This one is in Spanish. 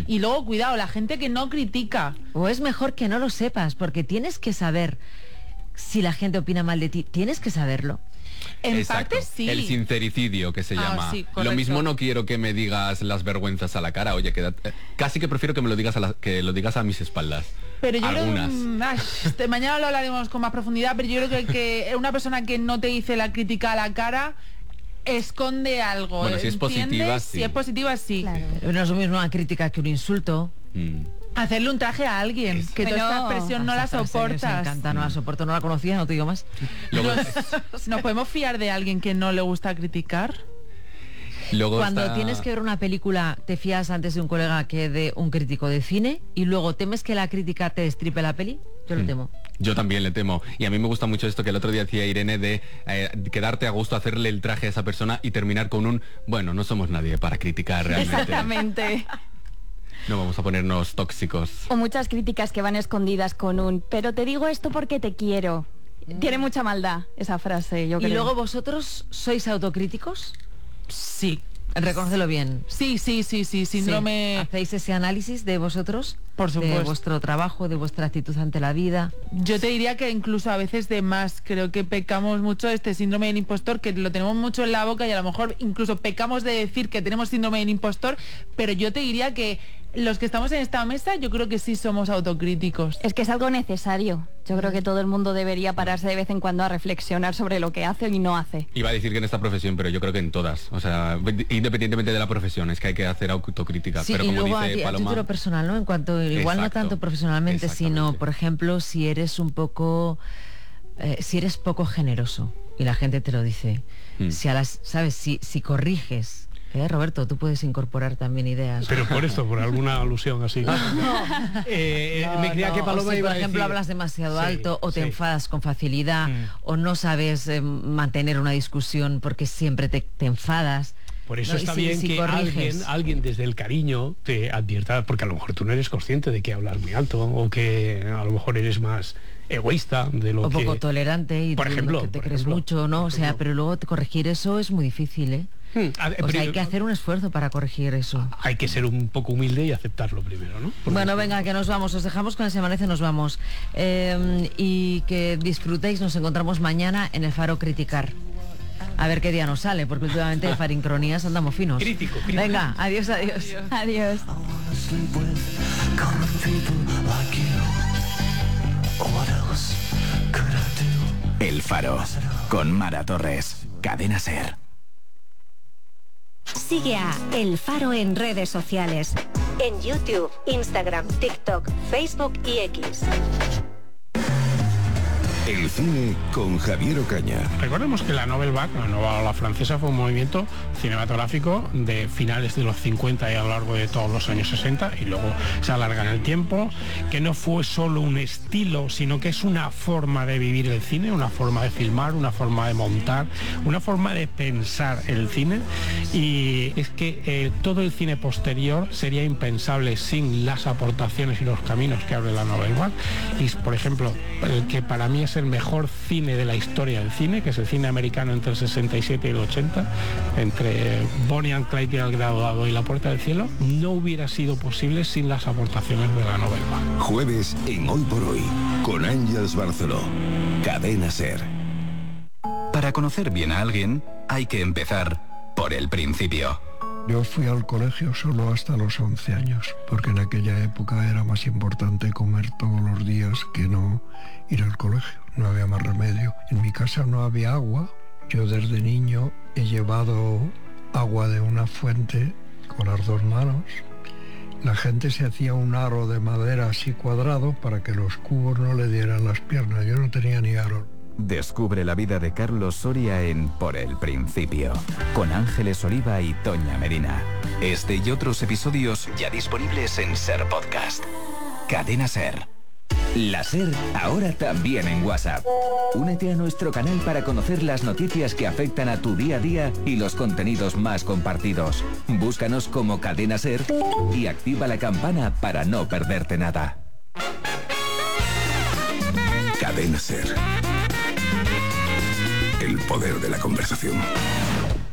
Y luego, cuidado, la gente que no critica. O es mejor que no lo sepas, porque tienes que saber si la gente opina mal de ti. Tienes que saberlo. En parte sí. El sincericidio, que se llama. Sí, lo mismo no quiero que me digas las vergüenzas a la cara. Oye, casi que prefiero que me lo digas que lo digas a mis espaldas. Pero yo algunas. creo mañana lo hablaremos con más profundidad, pero yo creo que una persona que no te dice la crítica a la cara esconde algo. Bueno, si es positiva, sí. Si es positiva, sí. Claro. Pero no es lo mismo una crítica que un insulto. Hacerle un traje a alguien, que toda esta expresión no la soportas. Me encanta, no la soporto, no la conocía, no te digo más. ¿Nos podemos fiar de alguien que no le gusta criticar? Cuando tienes que ver una película, te fías antes de un colega que de un crítico de cine y luego temes que la crítica te destripe la peli. Yo lo temo. Yo también le temo. Y a mí me gusta mucho esto que el otro día decía Irene de quedarte a gusto, hacerle el traje a esa persona y terminar con un, bueno, no somos nadie para criticar realmente. Exactamente. No vamos a ponernos tóxicos. O muchas críticas que van escondidas con un, pero te digo esto porque te quiero. Tiene mucha maldad esa frase, yo creo. ¿Y luego vosotros sois autocríticos? Sí. Reconócelo bien. Sí, síndrome... ¿Hacéis ese análisis de vosotros? Por supuesto. De vuestro trabajo, de vuestra actitud ante la vida. Yo te diría que incluso a veces de más. Creo que pecamos mucho de este síndrome del impostor, que lo tenemos mucho en la boca y a lo mejor incluso pecamos de decir que tenemos síndrome del impostor, pero yo te diría que los que estamos en esta mesa, yo creo que sí somos autocríticos. Es que es algo necesario. Yo creo que todo el mundo debería pararse de vez en cuando a reflexionar sobre lo que hace y no hace. Iba a decir que en esta profesión, pero yo creo que en todas. O sea, independientemente de la profesión, es que hay que hacer autocrítica. Sí, pero y como luego dice a Paloma, título personal, ¿no? En cuanto, igual no tanto profesionalmente, sino, por ejemplo, si eres un poco... si eres poco generoso, y la gente te lo dice, si corriges... Roberto, tú puedes incorporar también ideas. Pero por esto, por alguna alusión así. Me creía que Paloma iba a decir... Por ejemplo, hablas demasiado alto o te enfadas con facilidad o no sabes mantener una discusión porque siempre te enfadas. Por eso está bien que alguien desde el cariño te advierta, porque a lo mejor tú no eres consciente de que hablas muy alto o que a lo mejor eres más egoísta de lo que... O poco tolerante y por ejemplo, que te crees mucho, ¿no? O sea, pero luego corregir eso es muy difícil, ¿eh? O sea, hay que hacer un esfuerzo para corregir eso. Hay que ser un poco humilde y aceptarlo primero, ¿no? Bueno, venga, que nos vamos. Os dejamos con El Se Amanece, nos vamos. Y que disfrutéis. Nos encontramos mañana en El Faro Criticar. A ver qué día nos sale, porque últimamente de Farincronías andamos finos. Crítico. Venga, adiós. Adiós. El Faro, con Mara Torres. Cadena SER. Sigue a El Faro en redes sociales. En YouTube, Instagram, TikTok, Facebook y X. El cine con Javier Ocaña. Recordemos que la Nouvelle Vague, la nueva ola francesa, fue un movimiento cinematográfico de finales de los 50 y a lo largo de todos los años 60 y luego se alarga en el tiempo, que no fue solo un estilo, sino que es una forma de vivir el cine, una forma de filmar, una forma de montar, una forma de pensar el cine, y es que todo el cine posterior sería impensable sin las aportaciones y los caminos que abre la Nouvelle Vague. Y por ejemplo, el que para mí es el mejor cine de la historia del cine, que es el cine americano entre el 67 y el 80, entre Bonnie and Clyde y El Graduado y La Puerta del Cielo, no hubiera sido posible sin las aportaciones de la Nouvelle Vague. Jueves en Hoy por Hoy, con Ángeles Barceló. Cadena SER. Para conocer bien a alguien, hay que empezar por el principio. Yo fui al colegio solo hasta los 11 años, porque en aquella época era más importante comer todos los días que no ir al colegio. No había más remedio. En mi casa no había agua. Yo desde niño he llevado agua de una fuente con las dos manos. La gente se hacía un aro de madera así cuadrado para que los cubos no le dieran las piernas. Yo no tenía ni aro. Descubre la vida de Carlos Soria en Por el Principio, con Ángeles Oliva y Toña Medina. Este y otros episodios ya disponibles en SER Podcast. Cadena SER. La SER ahora también en WhatsApp. Únete a nuestro canal para conocer las noticias que afectan a tu día a día y los contenidos más compartidos. Búscanos como Cadena SER y activa la campana para no perderte nada. Cadena SER. El poder de la conversación.